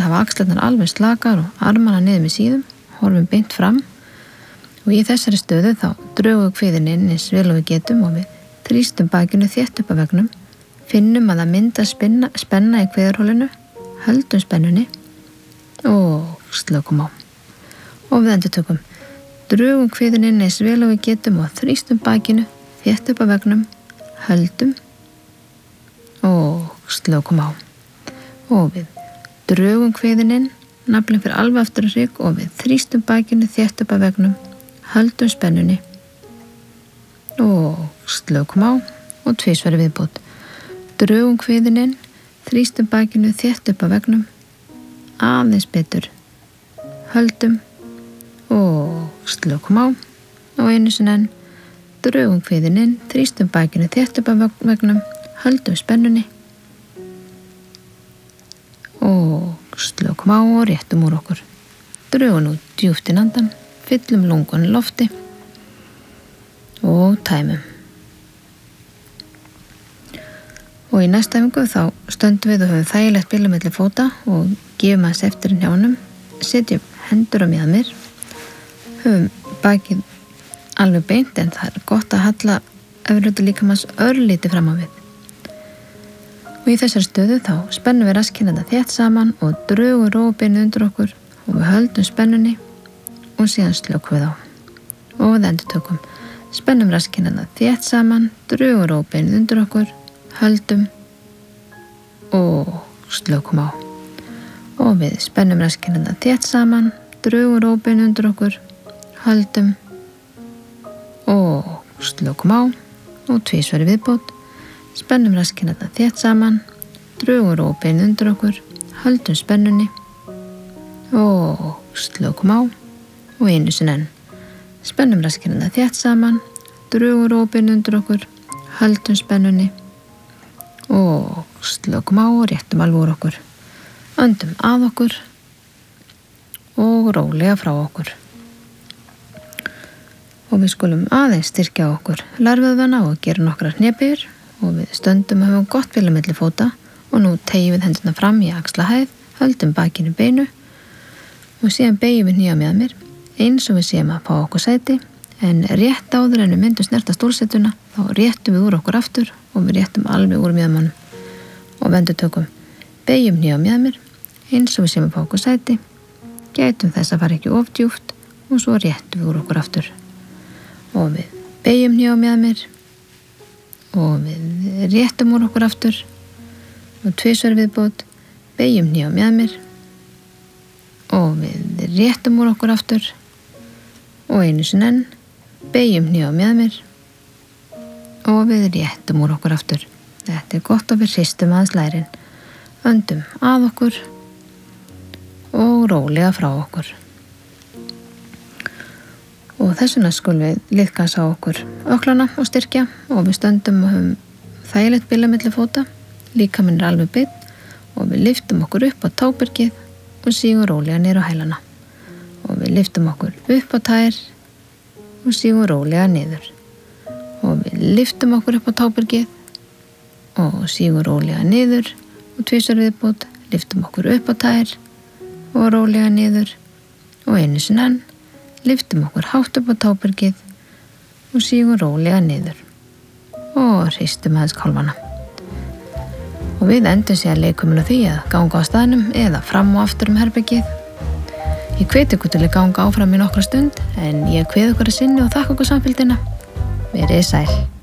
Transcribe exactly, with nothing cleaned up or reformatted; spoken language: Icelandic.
hafa axlarnar alveg slakar og armana niður með síðum, horfum beint fram og í þessari stöðu þá drögum við kviðinn inn eins vel og við getum og við þrýstum bakinu þétt upp að veggnum, finnum að það mynda spenna, spenna í kviðarholinu, höldum spennunni og slökum á. Og við endurtökum. Drögum kviðinn inn eins vel og við getum og þrýstum bakinu þétt upp að veggnum, höldum og slökum á. Og við drögum kviðinn inn, naflinn fyrir alveg aftur að hrygg og við þrýstum bakinu þétt upp að veggnum, höldum spennunni og slökum á og tvisvar í viðbót. Drögum kviðinn inn, þrýstum bakinu þétt upp að veggnum, aðeins betur, höldum og slökum á og einu sinni enn. Drögum kviðinn inn, þrýstum bakinu þétt upp að veggnum, höldum spennunni og slökum á og réttum úr okkur. Drögum nú djúpt inn andann, fyllum lungun lofti og tæmum. Og í næsta æfingu þá stöndum við og höfum þægilegt bil á milli fóta og gefum aðeins eftir í hnjánum, setjum hendur á mjaðmir, höfum bakið alveg beint en það er gott að halla efri líkamans örlítið fram á við. Og í þessari stöðu þá spennum við raskinnarna þétt saman og drögum rófbeinu undir okkur og við höldum spennunni og síðan slökum við á. Og við endurtökum. Spennum raskinnarna þétt saman, drögum rófbeinu undir okkur, höldum og slökum á. Og við spennum raskinnarna þétt saman, drögum rófbeinu undir okkur, höldum og slökum á og tvisvar í viðbót. Spennum raskinnarna þétt saman, drögum rófbeinu undir okkur, höldum spennunni og slökum á og einu sinni enn. Spennum raskinnarna þétt saman, drögum rófbeinu undir okkur, höldum spennunni og slökum á og réttum alveg úr okkur. Öndum að okkur og rólega frá okkur. Og við skulum aðeins styrkja okkur lærvöðvana og gera nokkrar hnébyggjur og við stöndum og höfum gott bil á milli fóta og nú teygjum við hendurna fram í axlahæð, höldum bakinu beinu og síðan beygjum við hné á mjaðmir eins og við séum að fá okkur sæti en rétt áður en við myndum snerta stólsetuna þá réttum við úr okkur aftur og við réttum alveg úr mjaðmannum og endurtökum. Beygjum hné á mjaðmir eins og við séum að fá okkur sæti, gætum þess að fara ekki of djúpt og svo réttum við úr okkur aftur. Og við beygjum hné á mjaðmir og við réttum úr okkur aftur og tvisvar viðbót, beygjum hné á mjaðmir og við réttum úr okkur aftur og einu sinni enn, beygjum hné á mjaðmir og við réttum úr okkur aftur. Þetta er gott að við hristum aðeins lærin, öndum að okkur og rólega frá okkur. Og þessuna skulum við liðkassa á okkur öklana og styrkja og við stöndum og höfum þægilegt bil á milli fóta, líkaminn er alveg beinn og við lyftum okkur upp á tábergið og sígum rólega niður á hælana. Og við lyftum okkur upp á tær og sígum rólega niður. Og við lyftum okkur upp á tábergið og sígum rólega niður og tvisvar viðbót, lyftum okkur upp á tær og rólega niður og einu sinni enn. Lyftum okkur hátt upp á tábergið og sígum rólega niður og hristum aðeins kálfana. Og við endum síðan leikuminn á því að ganga á staðnum eða fram og aftur um herbergið. Ég hvet ykkur til að ganga áfram í nokkra stund en ég kveð ykkur að sinni og þakka ykkur samfylgdina. Verið sæl.